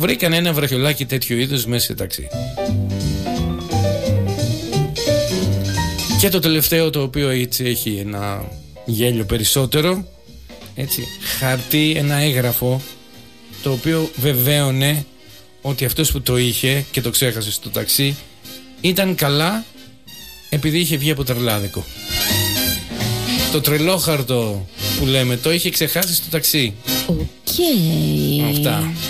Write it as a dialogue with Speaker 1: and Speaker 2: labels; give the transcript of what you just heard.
Speaker 1: βρήκαν ένα βραχιολάκι τέτοιου είδους μέσα σε ταξί. Και το τελευταίο, το οποίο έτσι έχει ένα γέλιο περισσότερο, έτσι, χαρτί, ένα έγγραφο, το οποίο βεβαίωνε ότι αυτός που το είχε και το ξέχασε στο ταξί ήταν καλά, επειδή είχε βγει από τρελάδικο. Το τρελόχαρτο που λέμε το είχε ξεχάσει στο ταξί.
Speaker 2: Οκ.
Speaker 1: Αυτά.